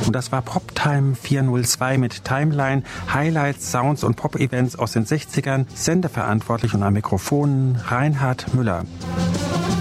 Und das war Poptime 402 mit Timeline, Highlights, Sounds und Pop-Events aus den 60ern. Sendeverantwortlich und am Mikrofon Reinhard Müller.